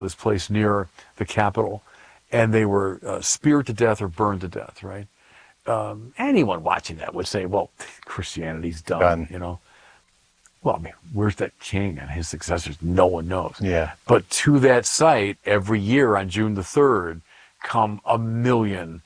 this place near the Capitol, and they were speared to death or burned to death, right? Anyone watching that would say, well, Christianity's done, you know. Well, I mean, where's that king and his successors? No one knows. Yeah. But to that site, every year on June the 3rd, come 1 million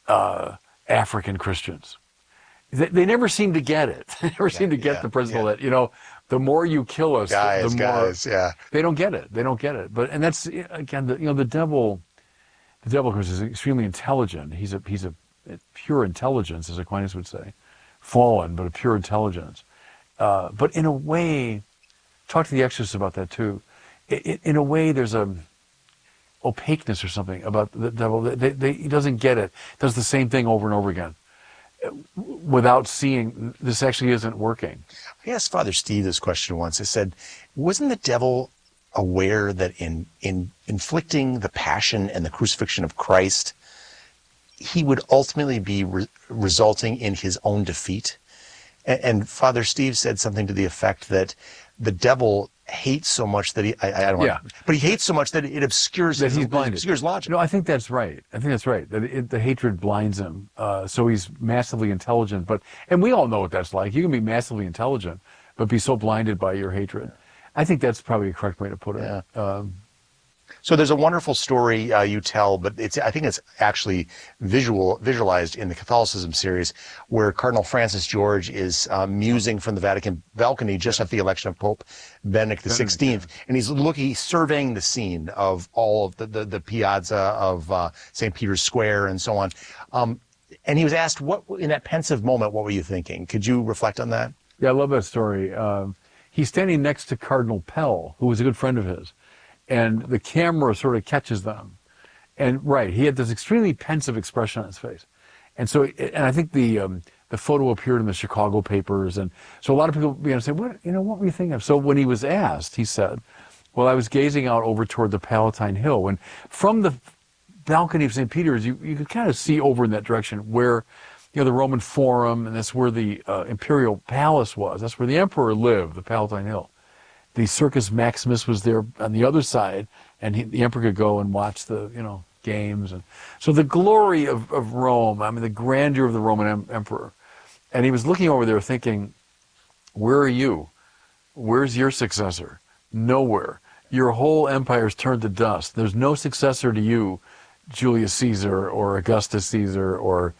African Christians. They never seem to get it. They never seem to get the principle that, you know, the more you kill us, the more they don't get it. They don't get it. But and that's again, the devil, of course, is extremely intelligent. He's a pure intelligence, as Aquinas would say, fallen, but a pure intelligence. But in a way, talk to the exorcists about that too. In a way, there's a opaqueness or something about the devil. He doesn't get it. Does the same thing over and over again without seeing this actually isn't working. I asked Father Steve this question once. I said, wasn't the devil aware that in inflicting the passion and the crucifixion of Christ, he would ultimately be resulting in his own defeat? And Father Steve said something to the effect that the devil hates so much that but he hates so much that it obscures that he's blinded. Obscures logic. No, I think that's right. That the hatred blinds him. So he's massively intelligent, and we all know what that's like. You can be massively intelligent, but be so blinded by your hatred. I think that's probably a correct way to put it. Yeah. So there's a wonderful story you tell, but I think it's actually visualized in the Catholicism series, where Cardinal Francis George is musing from the Vatican balcony just at the election of Pope Benedict XVI, and he's surveying the scene of all of the piazza of St. Peter's Square and so on. And he was asked, "What in that pensive moment? What were you thinking?" Could you reflect on that? Yeah, I love that story. He's standing next to Cardinal Pell, who was a good friend of his. And the camera sort of catches them. And he had this extremely pensive expression on his face. And so, and I think the photo appeared in the Chicago papers. And so a lot of people began to say, what were you thinking of? So when he was asked, he said, well, I was gazing out over toward the Palatine Hill. And from the balcony of St. Peter's, you could kind of see over in that direction where, the Roman Forum, and that's where the Imperial Palace was. That's where the emperor lived, the Palatine Hill. The Circus Maximus was there on the other side, and the emperor could go and watch the, games. And so the glory of Rome, the grandeur of the Roman emperor. And he was looking over there thinking, where are you? Where's your successor? Nowhere. Your whole empire's turned to dust. There's no successor to you, Julius Caesar or Augustus Caesar or,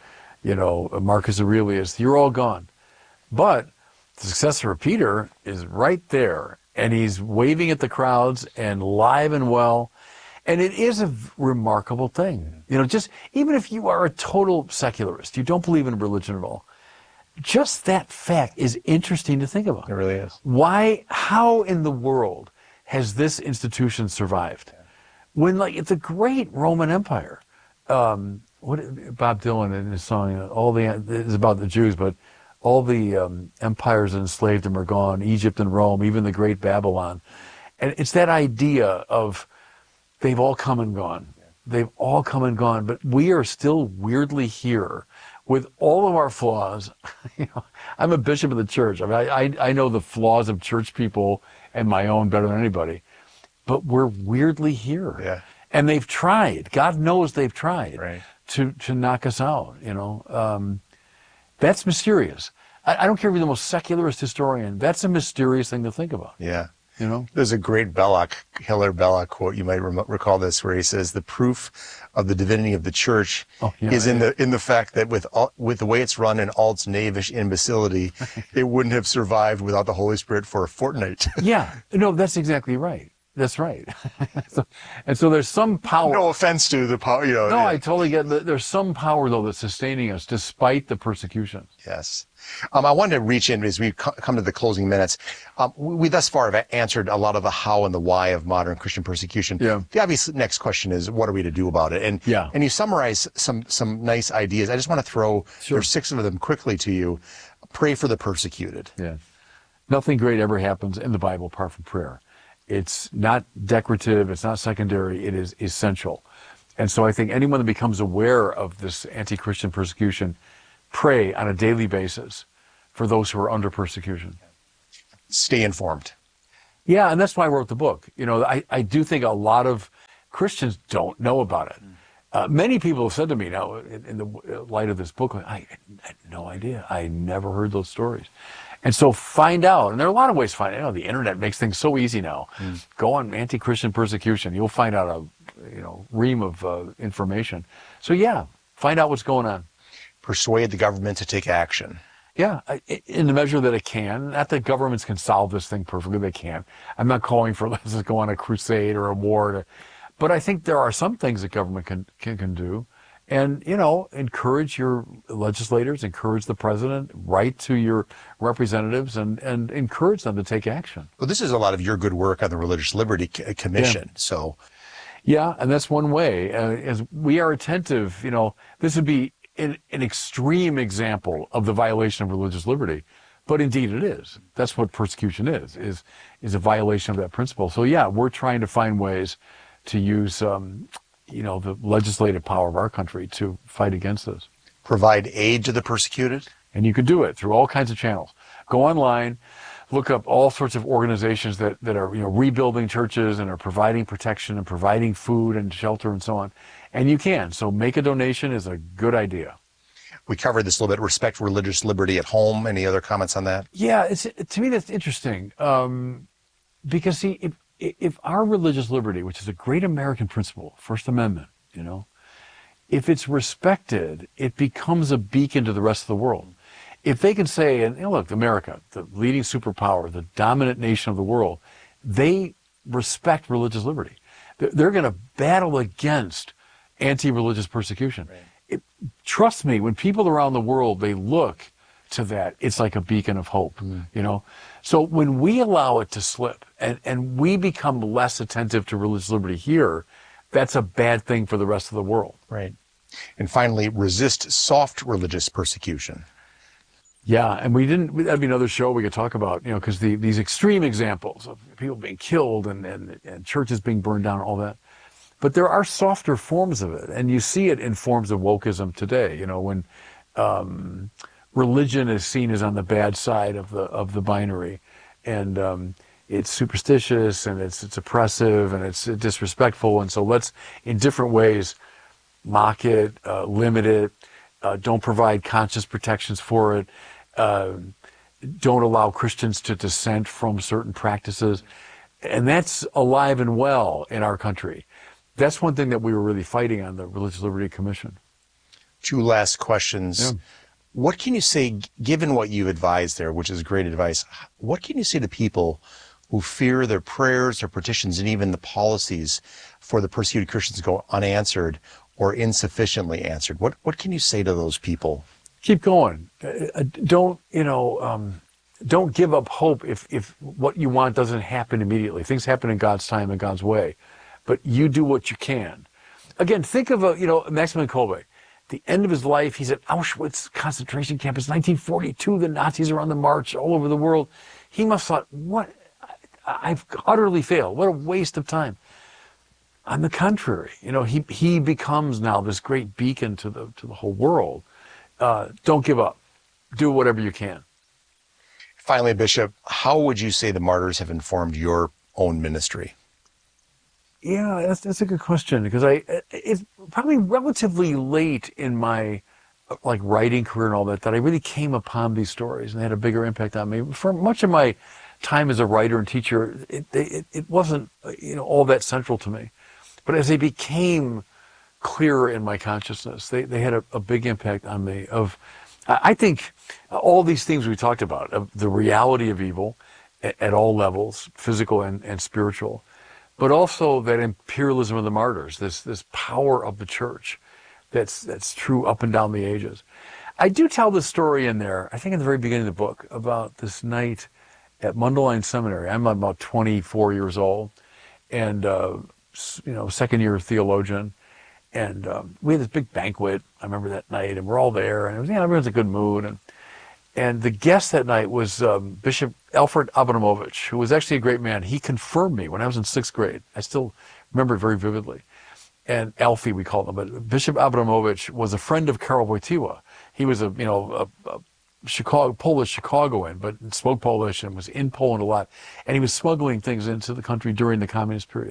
Marcus Aurelius. You're all gone. But the successor of Peter is right there. And he's waving at the crowds and live and well. And it is a remarkable thing. Just even if you are a total secularist, you don't believe in religion at all, just that fact is interesting to think about. It really is. How in the world has this institution survived? When, it's a great Roman Empire. Bob Dylan in his song, it's about the Jews, but all the empires that enslaved them are gone, Egypt and Rome, even the great Babylon. And it's that idea of they've all come and gone. They've all come and gone, but we are still weirdly here with all of our flaws. I'm a bishop of the church. I know the flaws of church people and my own better than anybody, but we're weirdly here. Yeah. And they've tried. God knows they've tried right. to knock us out, That's mysterious. I don't care if you're the most secularist historian. That's a mysterious thing to think about. Yeah. There's a great Hilaire Belloc quote, you might recall this, where he says, the proof of the divinity of the church is in the fact that with the way it's run and all its knavish imbecility, it wouldn't have survived without the Holy Spirit for a fortnight. Yeah. No, that's exactly right. That's right. So there's some power. No offense to the power, No, I totally get it. There's some power, though, that's sustaining us despite the persecution. Yes. I wanted to reach in as we come to the closing minutes. We thus far have answered a lot of the how and the why of modern Christian persecution. Yeah. The obvious next question is, what are we to do about it? And you summarize some nice ideas. I just want to throw there's 6 of them quickly to you. Pray for the persecuted. Yeah. Nothing great ever happens in the Bible apart from prayer. It's not decorative, it's not secondary, it is essential. And so I think anyone that becomes aware of this anti-Christian persecution, pray on a daily basis for those who are under persecution. Stay informed. Yeah, and that's why I wrote the book. I do think a lot of Christians don't know about it. Many people have said to me now, in the light of this book, I had no idea. I never heard those stories. And so find out, and there are a lot of ways to find out. The internet makes things so easy now. Go on anti-Christian persecution. You'll find out a ream of information. So yeah, find out what's going on. Persuade the government to take action. Yeah, in the measure that it can. Not that governments can solve this thing perfectly. They can't. I'm not calling for let's just go on a crusade or a war. But I think there are some things that government can do. And, encourage your legislators, encourage the president, write to your representatives and encourage them to take action. Well, this is a lot of your good work on the Religious Liberty Commission. Yeah. So, yeah, and that's one way. As we are attentive, this would be an extreme example of the violation of religious liberty. But indeed it is. That's what persecution is a violation of that principle. So yeah, we're trying to find ways to use the legislative power of our country to fight against this. Provide aid to the persecuted? And you can do it through all kinds of channels. Go online, look up all sorts of organizations that are rebuilding churches and are providing protection and providing food and shelter and so on. And you can. So make a donation is a good idea. We covered this a little bit. Respect religious liberty at home. Any other comments on that? Yeah, to me that's interesting. Because see, if our religious liberty, which is a great American principle, First Amendment, if it's respected, it becomes a beacon to the rest of the world. If they can say, and look, America, the leading superpower, the dominant nation of the world, they respect religious liberty. They're going to battle against anti-religious persecution. Right. Trust me, when people around the world, they look to that, it's like a beacon of hope, So when we allow it to slip and we become less attentive to religious liberty here, that's a bad thing for the rest of the world. Right. And finally, resist soft religious persecution. Yeah, and that'd be another show we could talk about, because these extreme examples of people being killed and churches being burned down and all that. But there are softer forms of it, and you see it in forms of wokeism today, when religion is seen as on the bad side of the binary, and it's superstitious and it's oppressive and it's disrespectful, and so let's in different ways mock it, limit it, don't provide conscious protections for it, don't allow Christians to dissent from certain practices, and that's alive and well in our country. That's one thing that we were really fighting on the Religious Liberty Commission. 2 last questions. Yeah. What can you say, given what you've advised there, which is great advice, what can you say to people who fear their prayers, their petitions, and even the policies for the persecuted Christians go unanswered or insufficiently answered? What can you say to those people? Keep going. Don't give up hope if what you want doesn't happen immediately. Things happen in God's time and God's way, but you do what you can. Again, think of Maximilian Kolbe. The end of his life, he's at Auschwitz concentration camp. It's 1942. The Nazis are on the march all over the world. He must have thought, what? I've utterly failed. What a waste of time. On the contrary, he becomes now this great beacon to the whole world. Don't give up. Do whatever you can. Finally, Bishop, how would you say the martyrs have informed your own ministry? Yeah, that's a good question, because it's probably relatively late in my writing career and all that I really came upon these stories and they had a bigger impact on me. For much of my time as a writer and teacher, it wasn't all that central to me. But as they became clearer in my consciousness, they had a big impact on me. I think all these things we talked about, of the reality of evil at all levels, physical and spiritual, but also that imperialism of the martyrs, this power of the church that's true up and down the ages. I do tell this story in there, I think in the very beginning of the book, about this night at Mundelein Seminary. I'm about 24 years old and, second year theologian. And we had this big banquet, I remember that night, and we're all there, and it was, everyone's in a good mood. And the guest that night was Bishop Alfred Abramovich, who was actually a great man. He confirmed me when I was in 6th grade. I still remember it very vividly. And Alfie, we called him. But Bishop Abramovich was a friend of Karol Wojtyła. He was a Polish Chicagoan, but spoke Polish and was in Poland a lot. And he was smuggling things into the country during the communist period.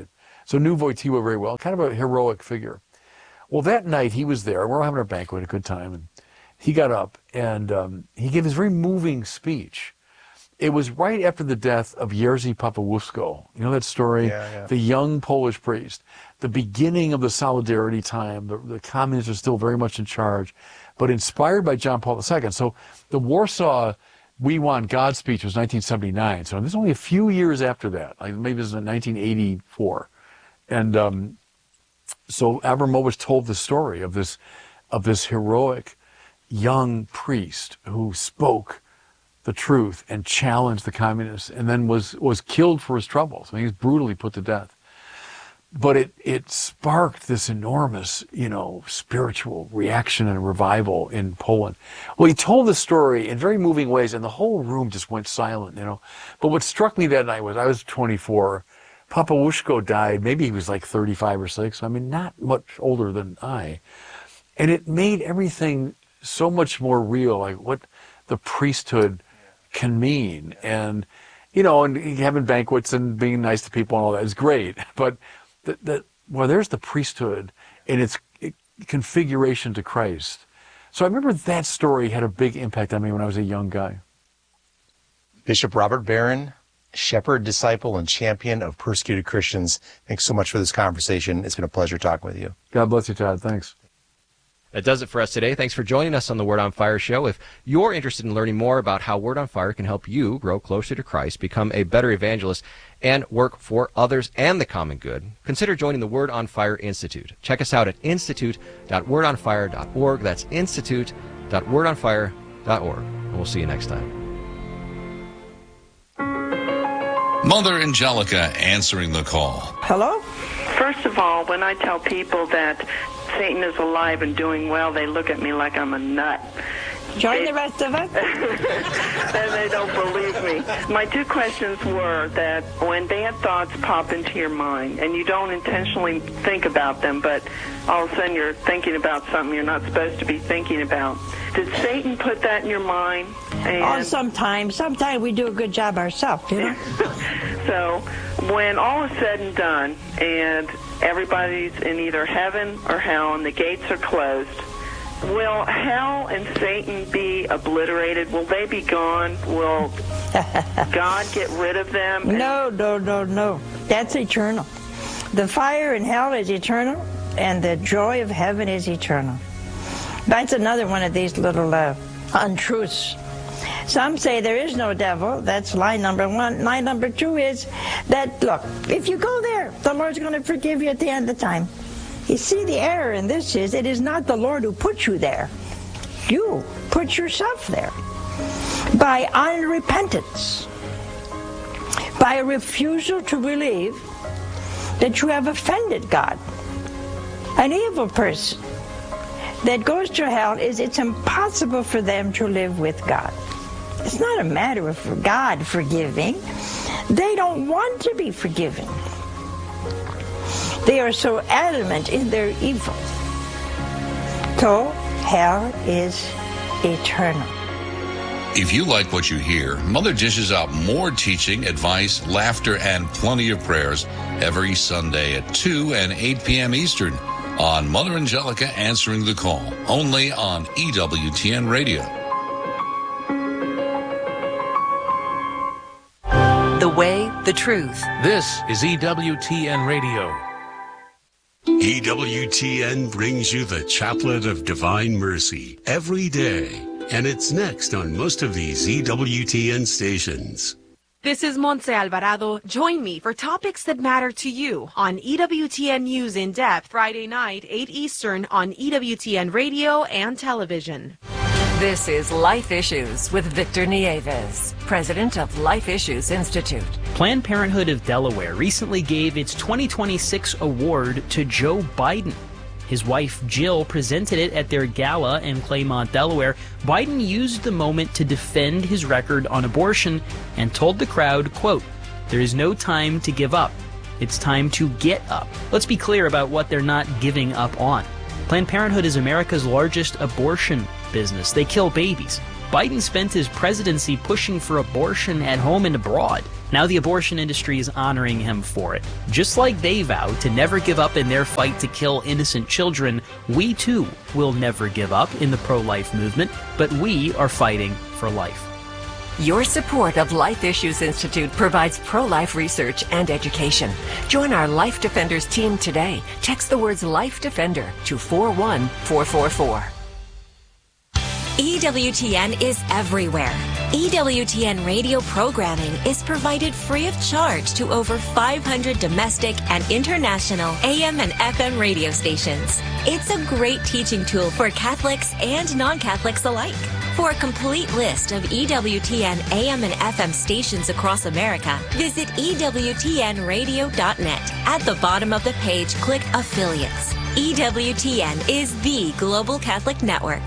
so knew Wojtyła very well, kind of a heroic figure. Well, that night he was there. We're having a banquet, a good time, and he got up and he gave this very moving speech. It was right after the death of Jerzy Pawłowski. You know that story? Yeah. The young Polish priest. The beginning of the Solidarity time. The communists are still very much in charge, but inspired by John Paul II. So the Warsaw We Want God speech was 1979. So this is only a few years after that. Like maybe this is in 1984. And so Abramovich told the story of this heroic young priest who spoke the truth and challenged the communists, and then was killed for his troubles. I mean, he was brutally put to death. But it sparked this enormous, spiritual reaction and revival in Poland. Well, he told the story in very moving ways, and the whole room just went silent, But what struck me that night was I was 24. Pawłowski died, maybe he was like 35 or 6. I mean, not much older than I. And it made everything so much more real, like what the priesthood can mean. And, and having banquets and being nice to people and all that is great. But there's the priesthood and its configuration to Christ. So I remember that story had a big impact on me when I was a young guy. Bishop Robert Barron, shepherd, disciple, and champion of persecuted Christians. Thanks so much for this conversation. It's been a pleasure talking with you. God bless you, Todd. Thanks. That does it for us today. Thanks for joining us on the Word on Fire show. If you're interested in learning more about how Word on Fire can help you grow closer to Christ, become a better evangelist, and work for others and the common good, consider joining the Word on Fire Institute. Check us out at institute.wordonfire.org. That's institute.wordonfire.org. And we'll see you next time. Mother Angelica answering the call. Hello? First of all, when I tell people that Satan is alive and doing well, they look at me like I'm a nut. Join the rest of us. Then they don't believe me. My two questions were that when bad thoughts pop into your mind, and you don't intentionally think about them, but all of a sudden you're thinking about something you're not supposed to be thinking about, did Satan put that in your mind? And sometimes we do a good job ourselves, So when all is said and done, and everybody's in either heaven or hell, and the gates are closed, will hell and Satan be obliterated? Will they be gone? Will God get rid of them? No. That's eternal. The fire in hell is eternal, and the joy of heaven is eternal. That's another one of these little untruths. Some say there is no devil. That's lie number one. Lie number two is that, look, if you go there, the Lord's going to forgive you at the end of time. You see, the error in this is it is not the Lord who put you there. You put yourself there by unrepentance, by a refusal to believe that you have offended God. An evil person that goes to hell it's impossible for them to live with God. It's not a matter of God forgiving. They don't want to be forgiven. They are so adamant in their evil. So hell is eternal. If you like what you hear, Mother dishes out more teaching, advice, laughter, and plenty of prayers every Sunday at 2 and 8 p.m. Eastern on Mother Angelica Answering the Call, only on EWTN Radio. The way, the truth. This is EWTN Radio. EWTN brings you the Chaplet of Divine Mercy every day, and it's next on most of these EWTN stations. This is Montse Alvarado. Join me for topics that matter to you on EWTN News in Depth, Friday night, 8 Eastern on EWTN Radio and Television. This is Life Issues with Victor Nieves, president of Life Issues Institute. Planned Parenthood of Delaware recently gave its 2026 award to Joe Biden. His wife, Jill, presented it at their gala in Claymont, Delaware. Biden used the moment to defend his record on abortion and told the crowd, quote, "There is no time to give up. It's time to get up." Let's be clear about what they're not giving up on. Planned Parenthood is America's largest abortion business. They kill babies. Biden spent his presidency pushing for abortion at home and abroad. Now the abortion industry is honoring him for it. Just like they vowed to never give up in their fight to kill innocent children, we too will never give up in the pro-life movement, but we are fighting for life. Your support of Life Issues Institute provides pro-life research and education. Join our Life Defenders team today. Text the words Life Defender to 41444. EWTN is everywhere. EWTN radio programming is provided free of charge to over 500 domestic and international AM and FM radio stations. It's a great teaching tool for Catholics and non-Catholics alike. For a complete list of EWTN AM and FM stations across America, visit EWTNradio.net. At the bottom of the page, click Affiliates. EWTN is the Global Catholic Network.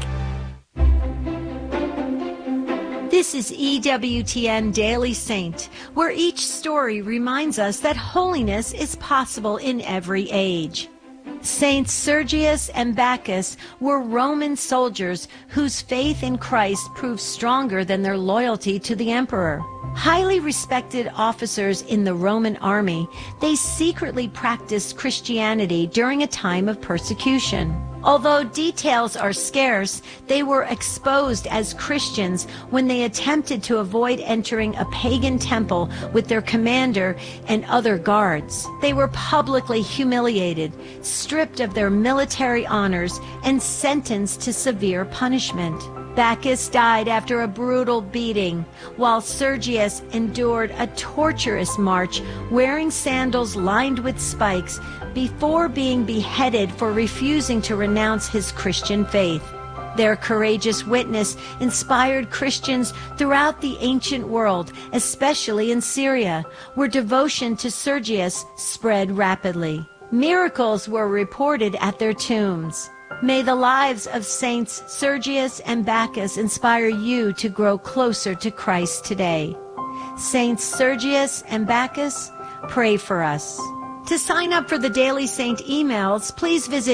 This is EWTN Daily Saint, where each story reminds us that holiness is possible in every age. Saints Sergius and Bacchus were Roman soldiers whose faith in Christ proved stronger than their loyalty to the emperor. Highly respected officers in the Roman army, they secretly practiced Christianity during a time of persecution. Although details are scarce, they were exposed as Christians when they attempted to avoid entering a pagan temple with their commander and other guards. They were publicly humiliated, stripped of their military honors, and sentenced to severe punishment. Bacchus died after a brutal beating, while Sergius endured a torturous march wearing sandals lined with spikes before being beheaded for refusing to renounce his Christian faith. Their courageous witness inspired Christians throughout the ancient world, especially in Syria, where devotion to Sergius spread rapidly. Miracles were reported at their tombs. May the lives of Saints Sergius and Bacchus inspire you to grow closer to Christ today. Saints Sergius and Bacchus, pray for us. To sign up for the Daily Saint emails, please visit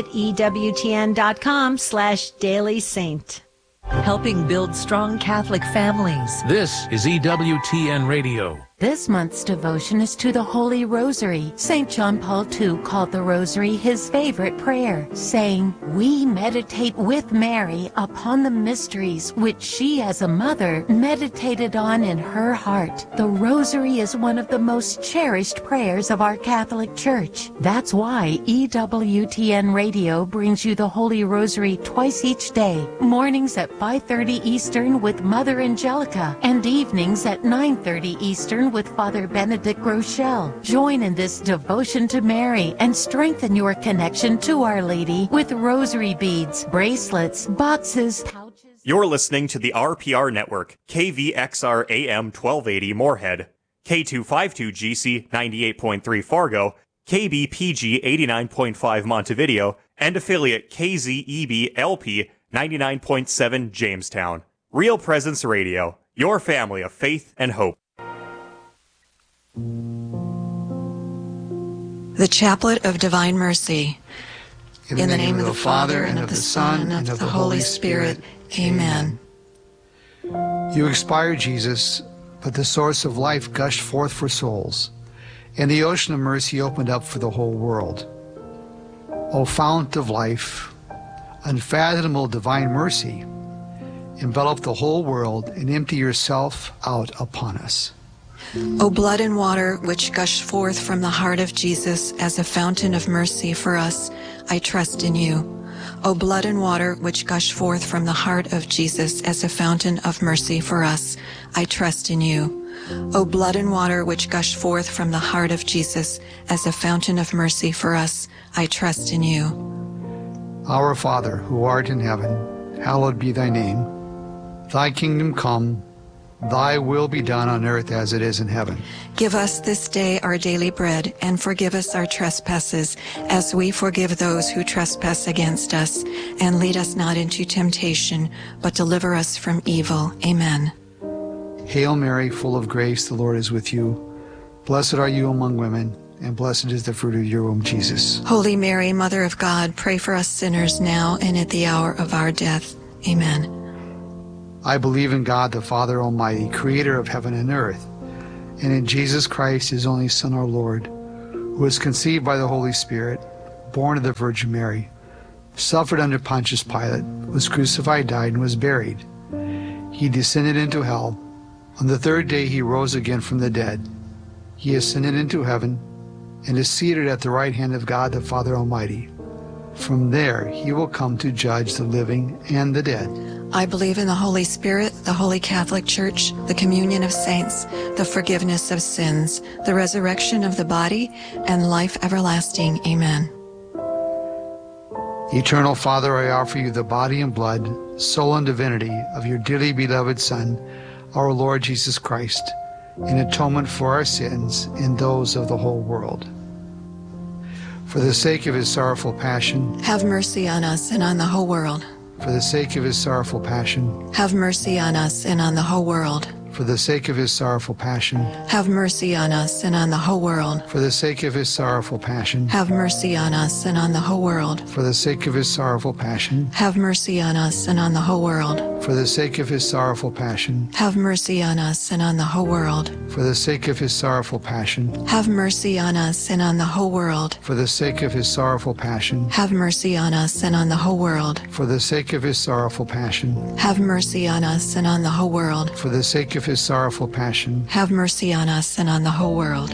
EWTN.com/dailysaint. Helping build strong Catholic families. This is EWTN Radio. This month's devotion is to the Holy Rosary. St. John Paul II called the Rosary his favorite prayer, saying, "We meditate with Mary upon the mysteries which she as a mother meditated on in her heart." The Rosary is one of the most cherished prayers of our Catholic Church. That's why EWTN Radio brings you the Holy Rosary twice each day, mornings at 5:30 Eastern with Mother Angelica, and evenings at 9:30 Eastern with Father Benedict Rochelle. Join in this devotion to Mary and strengthen your connection to Our Lady with rosary beads, bracelets, boxes, pouches. You're listening to the RPR Network, KVXR AM 1280 Moorhead, K252GC 98.3 Fargo, KBPG 89.5 Montevideo, and affiliate KZEB LP 99.7 Jamestown. Real Presence Radio, your family of faith and hope. The Chaplet of Divine Mercy. In the name of the Father, and of the Son, and of the Holy Spirit. Amen. You expired, Jesus, but the source of life gushed forth for souls, and the ocean of mercy opened up for the whole world. O fount of life, unfathomable divine mercy, envelop the whole world and empty yourself out upon us. O blood and water which gush forth from the heart of Jesus as a fountain of mercy for us, I trust in you. O blood and water which gush forth from the heart of Jesus as a fountain of mercy for us, I trust in you. O blood and water which gush forth from the heart of Jesus as a fountain of mercy for us, I trust in you. Our Father, who art in heaven, hallowed be thy name. Thy kingdom come, thy will be done on earth as it is in heaven. Give us this day our daily bread, and forgive us our trespasses, as we forgive those who trespass against us. And lead us not into temptation, but deliver us from evil. Amen. Hail Mary, full of grace, the Lord is with you. Blessed are you among women, and blessed is the fruit of your womb, Jesus. Holy Mary, Mother of God, pray for us sinners now and at the hour of our death. Amen. I believe in God, the Father Almighty, creator of heaven and earth, and in Jesus Christ, his only Son, our Lord, who was conceived by the Holy Spirit, born of the Virgin Mary, suffered under Pontius Pilate, was crucified, died, and was buried. He descended into hell. On the third day he rose again from the dead. He ascended into heaven and is seated at the right hand of God the Father Almighty. From there he will come to judge the living and the dead. I believe in the Holy Spirit, the Holy Catholic Church, the communion of saints, the forgiveness of sins, the resurrection of the body, and life everlasting. Amen. Eternal Father, I offer you the body and blood, soul and divinity of your dearly beloved Son, our Lord Jesus Christ, in atonement for our sins and those of the whole world. For the sake of his sorrowful passion, have mercy on us and on the whole world. For the sake of his sorrowful passion, have mercy on us and on the whole world. For the sake of his sorrowful passion, have mercy on us and on the whole world. For the sake of his sorrowful passion, have mercy on us and on the whole world. For the sake of his sorrowful passion, have mercy on us and on the whole world. For the sake of his sorrowful passion, have mercy on us and on the whole world. For the sake of his sorrowful passion, have mercy on us and on the whole world. For the sake of his sorrowful passion, have mercy on us and on the whole world. For the sake of his sorrowful passion, have mercy on us and on the whole world. For the sake of his sorrowful passion, have mercy on us and on the whole world.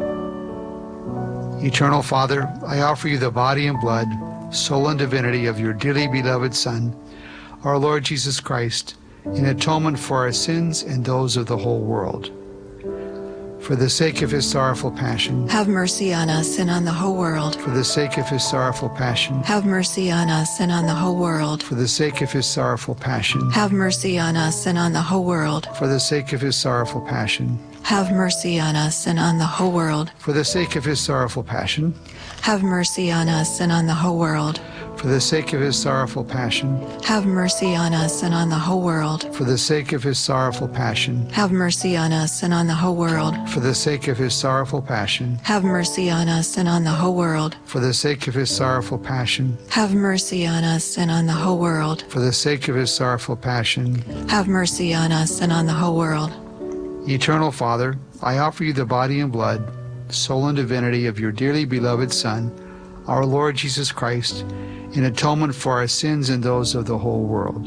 Eternal Father, I offer you the body and blood, soul and divinity of your dearly beloved Son, our Lord Jesus Christ, in atonement for our sins and those of the whole world. For the sake of his sorrowful passion, have mercy on us and on the whole world. For the sake of his sorrowful passion, have mercy on us and on the whole world. For the sake of his sorrowful passion, have mercy on us and on the whole world. For the sake of his sorrowful passion, have mercy on us and on the whole world. For the sake of his sorrowful passion, have mercy on us and on the whole world. For the sake of his sorrowful passion, have mercy on us and on the whole world. For the sake of his sorrowful passion, have mercy on us and on the whole world. For the sake of his sorrowful passion, have mercy on us and on the whole world. For the sake of his sorrowful passion, have mercy on us and on the whole world. For the sake of his sorrowful passion, have mercy on us and on the whole world. Eternal Father, I offer you the body and blood, soul and divinity of your dearly beloved Son, our Lord Jesus Christ, in atonement for our sins and those of the whole world.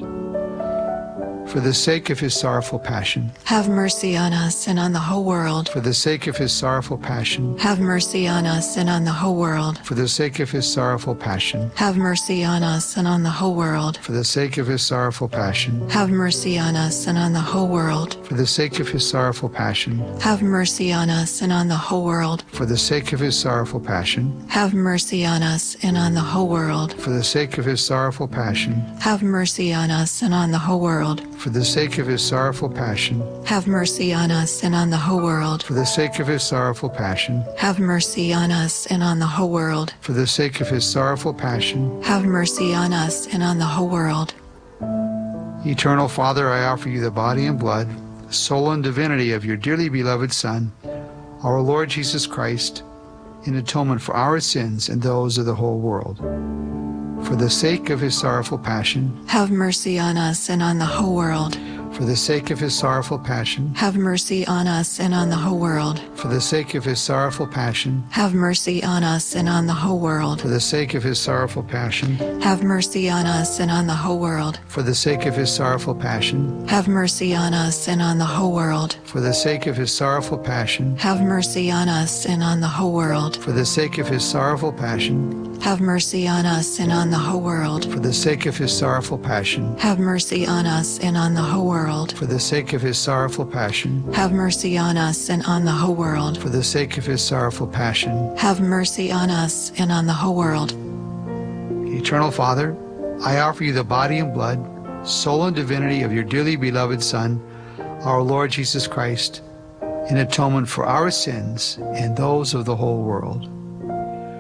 For the sake of his sorrowful passion, have mercy on us and on the whole world. For the sake of his sorrowful passion, have mercy on us and on the whole world. For the sake of his sorrowful passion, have mercy on us and on the whole world. For the sake of his sorrowful passion, have mercy on us and on the whole world. For the sake of his sorrowful passion, have mercy on us and on the whole world. For the sake of his sorrowful passion, have mercy on us and on the whole world. For the sake of his sorrowful passion, have mercy on us and on the whole world. For the sake of his sorrowful passion, have mercy on us and on the whole world. For the sake of his sorrowful passion, have mercy on us and on the whole world. For the sake of his sorrowful passion, have mercy on us and on the whole world. Eternal Father, I offer you the body and blood, soul and divinity of your dearly beloved Son, our Lord Jesus Christ, in atonement for our sins and those of the whole world. For the sake of his sorrowful passion, have mercy on us and on the whole world. For the sake of his sorrowful passion, have mercy on us and on the whole world. For the sake of his sorrowful passion, have mercy on us and on the whole world. For the sake of his sorrowful passion, have mercy on us and on the whole world. For the sake of his sorrowful passion, have mercy on us and on the whole world. For the sake of his sorrowful passion, have mercy on us and on the whole world. For the sake of his sorrowful passion, have mercy on us and on the whole world. For the sake of his sorrowful passion, have mercy on us and on the whole world. For the sake of his sorrowful passion, have mercy on us and on the whole world. For the sake of his sorrowful passion, have mercy on us and on the whole world. Eternal Father, I offer you the body and blood, soul and divinity of your dearly beloved Son, our Lord Jesus Christ, in atonement for our sins and those of the whole world.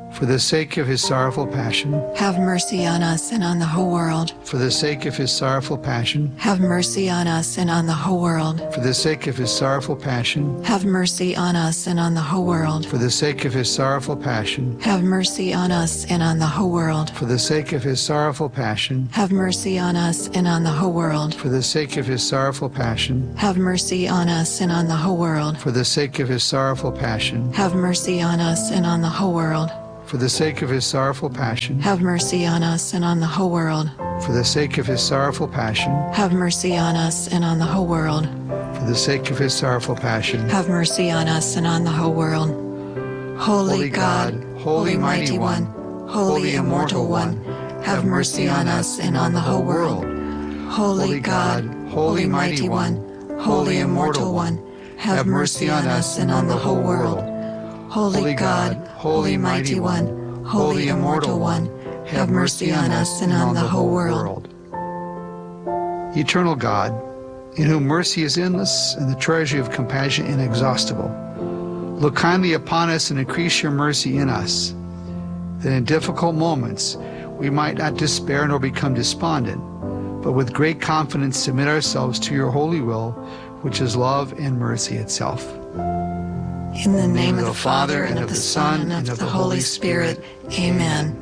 For the sake of his sorrowful passion, have mercy on us and on the whole world. For the sake of his sorrowful passion, have mercy on us and on the whole world. For the sake of his sorrowful passion, have mercy on us and on the whole world. For the sake of his sorrowful passion, have mercy on us and on the whole world. For the sake of his sorrowful passion, have mercy on us and on the whole world. For the sake of his sorrowful passion, have mercy on us and on the whole world. For the sake of his sorrowful passion, have mercy on us and on the whole world. For the sake of his sorrowful passion, have mercy on us and on the whole world. For the sake of his sorrowful passion, have mercy on us and on the whole world. For the sake of his sorrowful passion, have mercy on us and on the whole world. Holy God, Holy Mighty One, Holy Immortal One, have mercy on us and on the whole world. Holy God, Holy Mighty One, Holy Immortal One, have mercy on us and on the whole world. Holy God, Holy Mighty One, Holy Immortal One, have mercy on us and on the whole world. Eternal God, in whom mercy is endless and the treasury of compassion inexhaustible, look kindly upon us and increase your mercy in us, that in difficult moments we might not despair nor become despondent, but with great confidence submit ourselves to your holy will, which is love and mercy itself. In the name of the Father, and of the Son, and of the Holy Spirit. Amen.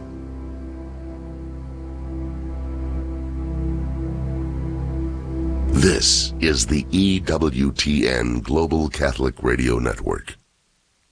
This is the EWTN Global Catholic Radio Network.